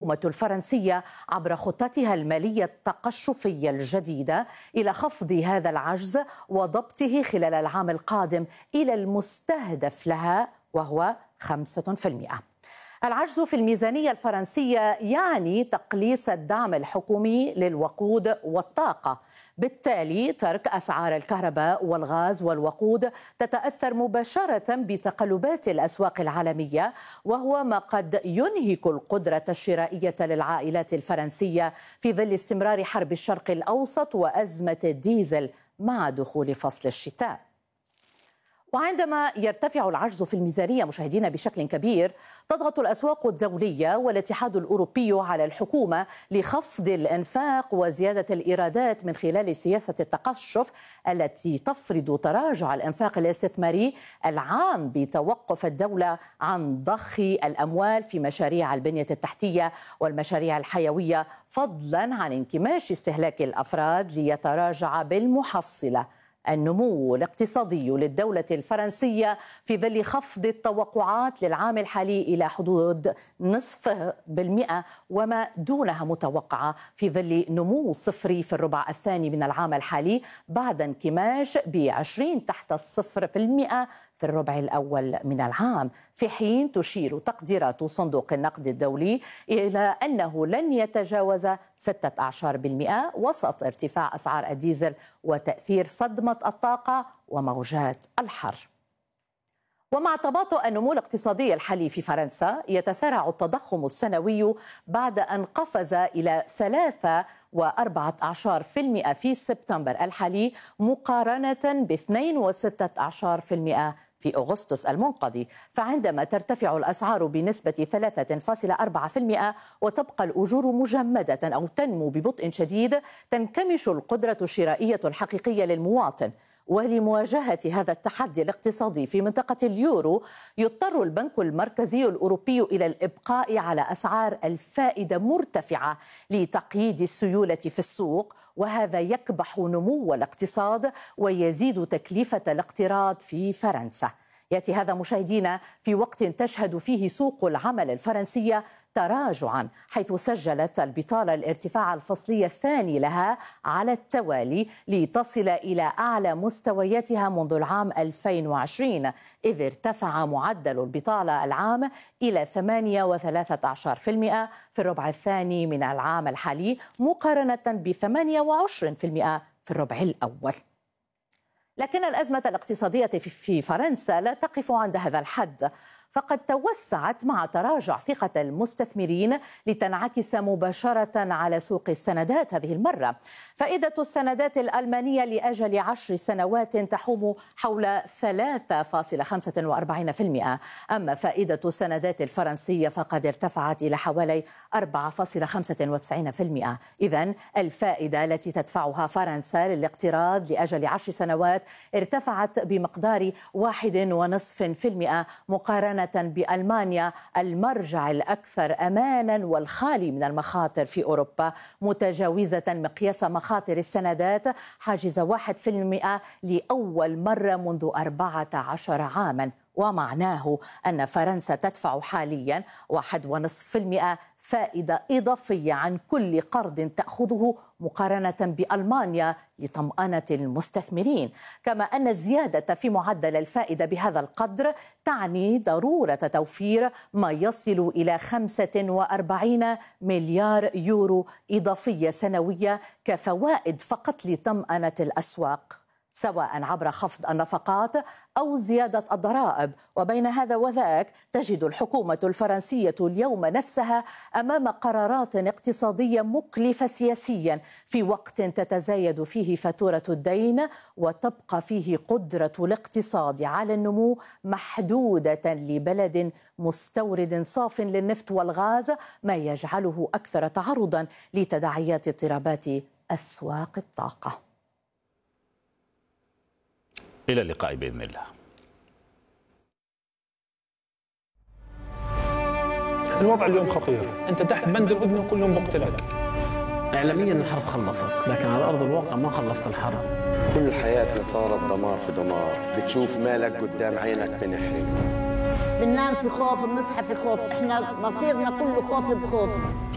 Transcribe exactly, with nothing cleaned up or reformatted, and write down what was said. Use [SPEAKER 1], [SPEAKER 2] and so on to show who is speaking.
[SPEAKER 1] الحكومة الفرنسية عبر خطتها المالية التقشفية الجديدة إلى خفض هذا العجز وضبطه خلال العام القادم إلى المستهدف لها وهو خمسة بالمئة. العجز في الميزانية الفرنسية يعني تقليص الدعم الحكومي للوقود والطاقة، بالتالي ترك أسعار الكهرباء والغاز والوقود تتأثر مباشرة بتقلبات الأسواق العالمية، وهو ما قد ينهك القدرة الشرائية للعائلات الفرنسية في ظل استمرار حرب الشرق الأوسط وأزمة الديزل مع دخول فصل الشتاء. وعندما يرتفع العجز في الميزانية مشاهدينا بشكل كبير، تضغط الأسواق الدولية والاتحاد الأوروبي على الحكومة لخفض الإنفاق وزيادة الإيرادات من خلال سياسة التقشف التي تفرض تراجع الإنفاق الاستثماري العام بتوقف الدولة عن ضخ الأموال في مشاريع البنية التحتية والمشاريع الحيوية، فضلا عن انكماش استهلاك الأفراد ليتراجع بالمحصلة النمو الاقتصادي للدولة الفرنسية في ظل خفض التوقعات للعام الحالي إلى حدود نصف بالمئة وما دونها متوقعة في ظل نمو صفري في الربع الثاني من العام الحالي بعد انكماش بعشرين تحت الصفر في المئة في الربع الأول من العام، في حين تشير تقديرات صندوق النقد الدولي إلى أنه لن يتجاوز ستة أعشار بالمئة وسط ارتفاع أسعار الديزل وتأثير صدمة الطاقة وموجات الحر. ومع تباطؤ النمو الاقتصادي الحالي في فرنسا، يتسارع التضخم السنوي بعد أن قفز إلى ثلاثة وأربعة أعشار في المئة في سبتمبر الحالي مقارنة باثنين وستة أعشار في المئة في أغسطس المنقضي. فعندما ترتفع الأسعار بنسبة ثلاثة فاصلة أربعة بالمئة وتبقى الأجور مجمدة أو تنمو ببطء شديد، تنكمش القدرة الشرائية الحقيقية للمواطن. ولمواجهة هذا التحدي الاقتصادي في منطقة اليورو، يضطر البنك المركزي الأوروبي إلى الإبقاء على أسعار الفائدة مرتفعة لتقييد السيولة في السوق، وهذا يكبح نمو الاقتصاد ويزيد تكلفة الاقتراض في فرنسا. يأتي هذا مشاهدينا في وقت تشهد فيه سوق العمل الفرنسية تراجعا، حيث سجلت البطالة الارتفاع الفصلي الثاني لها على التوالي لتصل إلى أعلى مستوياتها منذ العام ألفين وعشرين، إذ ارتفع معدل البطالة العام إلى ثمانية وثلاثة عشر بالمئة في الربع الثاني من العام الحالي مقارنة ب ثمانية وعشرين بالمئة في الربع الأول. لكن الأزمة الاقتصادية في فرنسا لا تقف عند هذا الحد، فقد توسعت مع تراجع ثقة المستثمرين لتنعكس مباشرة على سوق السندات. هذه المرة فائدة السندات الألمانية لأجل عشر سنوات تحوم حول ثلاثة فاصلة خمسة وأربعين بالمئة، أما فائدة السندات الفرنسية فقد ارتفعت إلى حوالي أربعة فاصلة خمسة وتسعين بالمئة. إذن الفائدة التي تدفعها فرنسا للاقتراض لأجل عشر سنوات ارتفعت بمقدار واحد ونصف في المئة مقارنة بألمانيا المرجع الأكثر أمانا والخالي من المخاطر في أوروبا، متجاوزة مقياس مخاطر السندات حاجز واحد في المئة لأول مرة منذ أربعة عشر عاما، ومعناه أن فرنسا تدفع حاليا واحد ونصف في المئة فائدة إضافية عن كل قرض تأخذه مقارنة بألمانيا لطمأنة المستثمرين. كما أن الزيادة في معدل الفائدة بهذا القدر تعني ضرورة توفير ما يصل إلى خمسة وأربعين مليار يورو إضافية سنوية كفوائد فقط لطمأنة الأسواق، سواء عبر خفض النفقات أو زيادة الضرائب. وبين هذا وذاك تجد الحكومة الفرنسية اليوم نفسها أمام قرارات اقتصادية مكلفة سياسيا في وقت تتزايد فيه فاتورة الدين وتبقى فيه قدرة الاقتصاد على النمو محدودة لبلد مستورد صاف للنفط والغاز، ما يجعله أكثر تعرضا لتداعيات اضطرابات أسواق الطاقة.
[SPEAKER 2] إلى اللقاء بإذن الله.
[SPEAKER 3] الوضع اليوم خطير، أنت تحت بند الهدنة كل يوم بقتلك.
[SPEAKER 4] إعلاميا الحرب خلصت، لكن على أرض الواقع ما خلصت الحرب.
[SPEAKER 5] كل حياتنا صارت دمار في دمار، بتشوف مالك قدام عينك بنحرق.
[SPEAKER 6] بننام في خوف، بنصحى في خوف، احنا مصيرنا كله خوف بخوف.